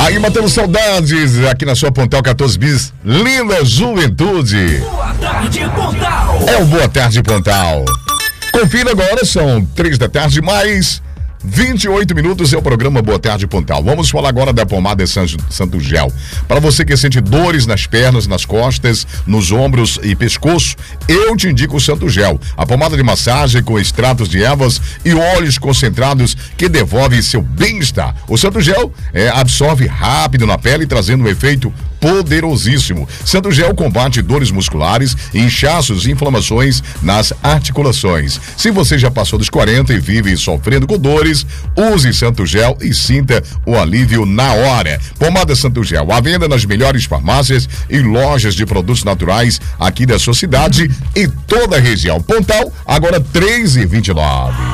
Aí, matando saudades aqui na sua Pontal 14 Bis. Linda juventude. Boa tarde, Pontal. É o Boa Tarde Pontal. Confira agora, são 3 da tarde, mais 28 minutos, é o programa Boa Tarde Pontal. Vamos falar agora da pomada Santo Gel. Para você que sente dores nas pernas, nas costas, nos ombros e pescoço, eu te indico o Santo Gel. A pomada de massagem com extratos de ervas e óleos concentrados que devolve seu bem-estar. O Santo Gel absorve rápido na pele, trazendo um efeito poderosíssimo. Santo Gel combate dores musculares, inchaços e inflamações nas articulações. Se você já passou dos 40 e vive sofrendo com dores, use Santo Gel e sinta o alívio na hora. Pomada Santo Gel, à venda nas melhores farmácias e lojas de produtos naturais aqui da sua cidade e toda a região. Pontal, agora 3,29.